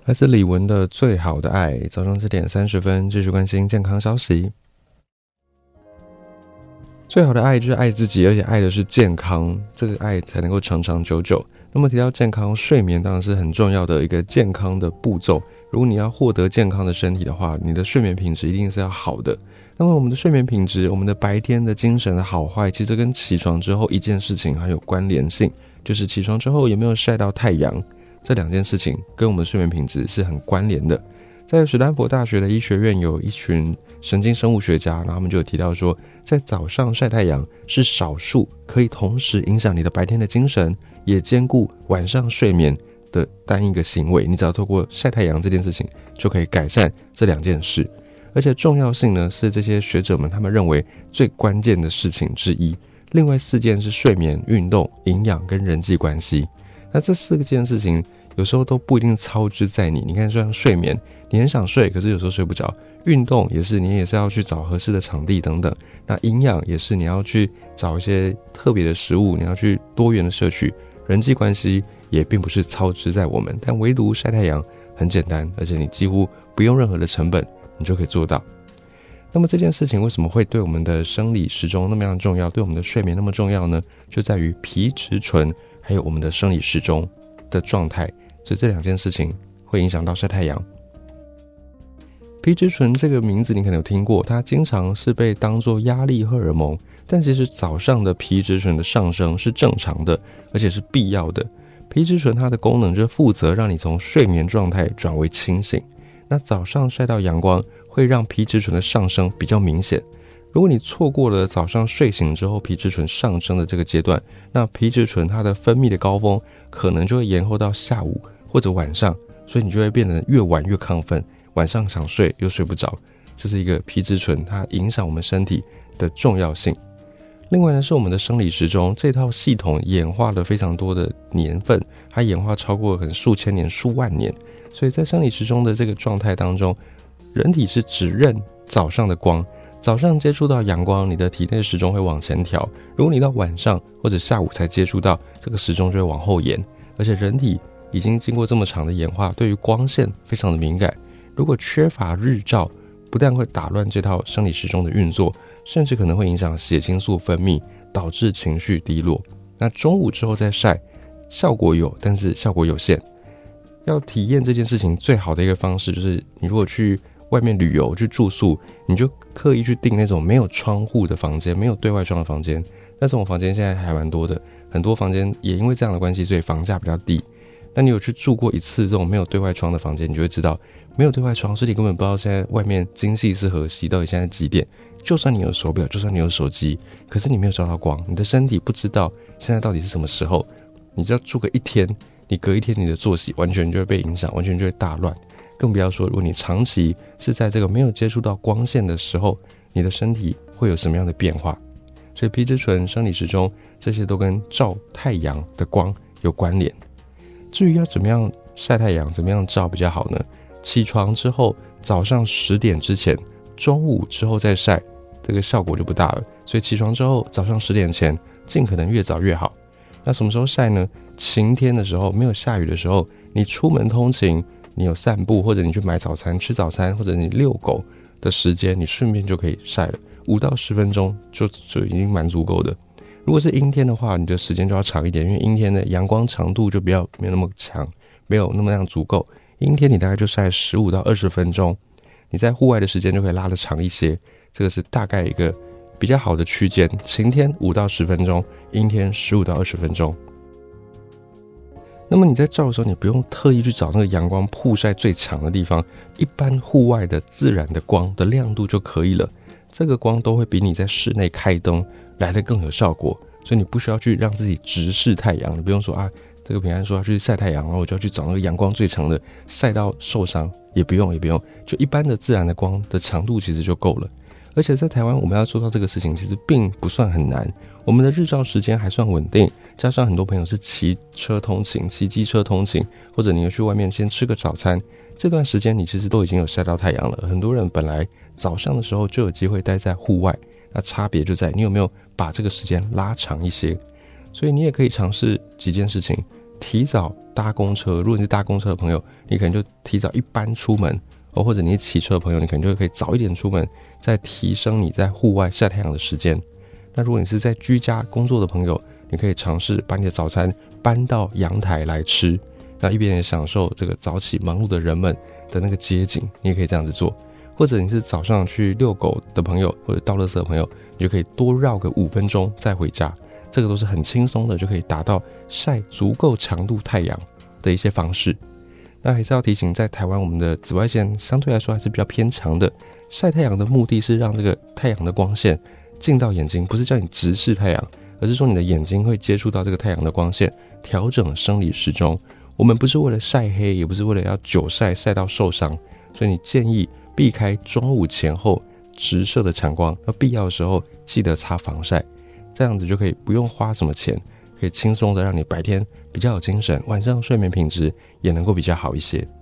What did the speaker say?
来自李玟的最好的爱，早上7点30分继续关心健康消息。最好的爱就是爱自己，而且爱的是健康，这个爱才能够长长久久。那么提到健康，睡眠当然是很重要的一个健康的步骤。如果你要获得健康的身体的话，你的睡眠品质一定是要好的。那么我们的睡眠品质，我们的白天的精神的好坏，其实跟起床之后一件事情很有关联性，就是起床之后有没有晒到太阳，这两件事情跟我们的睡眠品质是很关联的。在史丹佛大学的医学院有一群神经生物学家，然后他们就有提到说，在早上晒太阳是少数可以同时影响你的白天的精神，也兼顾晚上睡眠的单一个行为。你只要透过晒太阳这件事情就可以改善这两件事，而且重要性呢是这些学者们他们认为最关键的事情之一。另外4件是睡眠、运动、营养跟人际关系。那这4件事情有时候都不一定操之在你。你看，像睡眠，你很想睡，可是有时候睡不着；运动也是，你也是要去找合适的场地等等。那营养也是，你要去找一些特别的食物，你要去多元的摄取。人际关系也并不是操之在我们，但唯独晒太阳很简单，而且你几乎不用任何的成本，你就可以做到。那么这件事情为什么会对我们的生理时钟那么样重要，对我们的睡眠那么重要呢？就在于皮质醇还有我们的生理时钟的状态，所以这两件事情会影响到晒太阳。皮质醇这个名字你可能有听过，它经常是被当作压力荷尔蒙，但其实早上的皮质醇的上升是正常的，而且是必要的。皮质醇它的功能就是负责让你从睡眠状态转为清醒。那早上晒到阳光会让皮质醇的上升比较明显。如果你错过了早上睡醒之后皮质醇上升的这个阶段，那皮质醇它的分泌的高峰可能就会延后到下午或者晚上，所以你就会变得越晚越亢奋，晚上想睡又睡不着。这是一个皮质醇它影响我们身体的重要性。另外呢，是我们的生理时钟这套系统演化了非常多的年份，它演化超过可能数千年数万年，所以在生理时钟的这个状态当中，人体是只认早上的光，早上接触到阳光，你的体内的时钟会往前调。如果你到晚上或者下午才接触到，这个时钟就会往后延。而且人体已经经过这么长的演化，对于光线非常的敏感。如果缺乏日照，不但会打乱这套生理时钟的运作，甚至可能会影响血清素分泌，导致情绪低落。那中午之后再晒，效果有，但是效果有限。要体验这件事情最好的一个方式，就是你如果去外面旅游去住宿，你就刻意去订那种没有窗户的房间，没有对外窗的房间。那这种房间现在还蛮多的，很多房间也因为这样的关系，所以房价比较低。那你有去住过一次这种没有对外窗的房间，你就会知道，没有对外窗，所以你根本不知道现在外面今夕是何夕，到底现在几点。就算你有手表，就算你有手机，可是你没有照到光，你的身体不知道现在到底是什么时候。你只要住个1天，你隔一天你的作息完全就会被影响，完全就会大乱。更不要说如果你长期是在这个没有接触到光线的时候，你的身体会有什么样的变化。所以皮质醇、生理时钟这些都跟照太阳的光有关联。至于要怎么样晒太阳，怎么样照比较好呢？起床之后早上10点之前，中午之后再晒，这个效果就不大了。所以起床之后早上10点前，尽可能越早越好。那什么时候晒呢？晴天的时候，没有下雨的时候，你出门通勤，你有散步，或者你去买早餐吃早餐，或者你遛狗的时间，你顺便就可以晒了，5到10分钟就已经蛮足够的。如果是阴天的话，你的时间就要长一点，因为阴天的阳光强度就没有那么强，没有那么样足够。阴天你大概就晒15到20分钟，你在户外的时间就可以拉得长一些。这个是大概一个比较好的区间，晴天5到10分钟，阴天15到20分钟。那么你在照的时候，你不用特意去找那个阳光曝晒最强的地方，一般户外的自然的光的亮度就可以了。这个光都会比你在室内开灯来得更有效果，所以你不需要去让自己直视太阳。你不用说啊，这个平安说要去晒太阳，然后我就要去找那个阳光最强的，晒到受伤，也不用，就一般的自然的光的强度其实就够了。而且在台湾我们要做到这个事情其实并不算很难，我们的日照时间还算稳定，加上很多朋友是骑车通勤、骑机车通勤，或者你要去外面先吃个早餐，这段时间你其实都已经有晒到太阳了。很多人本来早上的时候就有机会待在户外，那差别就在你有没有把这个时间拉长一些。所以你也可以尝试几件事情。 提早搭公车，如果你是搭公车的朋友，你可能就提早一班出门，或者你是骑车的朋友，你可能就可以早一点出门，再提升你在户外晒太阳的时间。那如果你是在居家工作的朋友，你可以尝试把你的早餐搬到阳台来吃，那一边也享受这个早起忙碌的人们的那个街景，你也可以这样子做。或者你是早上去遛狗的朋友，或者倒垃圾的朋友，你就可以多绕个5分钟再回家，这个都是很轻松的，就可以达到晒足够强度太阳的一些方式。那还是要提醒，在台湾我们的紫外线相对来说还是比较偏强的，晒太阳的目的是让这个太阳的光线进到眼睛，不是叫你直视太阳，而是说你的眼睛会接触到这个太阳的光线，调整生理时钟。我们不是为了晒黑，也不是为了要久晒到受伤，所以你建议避开中午前后直射的强光，要必要的时候记得擦防晒，这样子就可以不用花什么钱，可以轻松的让你白天比较有精神，晚上睡眠品质也能够比较好一些。